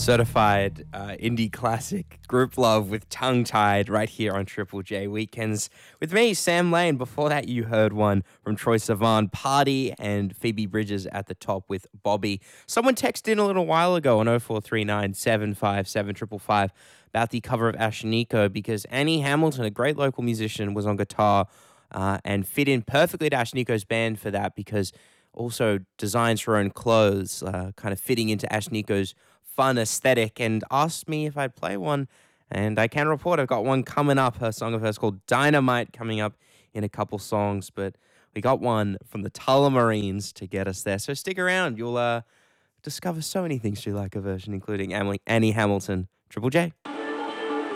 certified indie classic Group Love with Tongue Tied right here on Triple J Weekends with me, Sam Lane. Before that, you heard one from Troye Sivan, Party, and Phoebe Bridgers at the top with Bobby. Someone texted in a little while ago on 0439 757 555 about the cover of Ashniko because Annie Hamilton, a great local musician, was on guitar and fit in perfectly to Ashniko's band for that because also designs her own clothes, kind of fitting into Ashniko's fun aesthetic, and asked me if I'd play one. And I can report I've got one coming up, a song of hers called Dynamite coming up in a couple songs, but we got one from the Tullamarines to get us there. So stick around. You'll discover so many things to like a version, including Annie Hamilton. Triple J.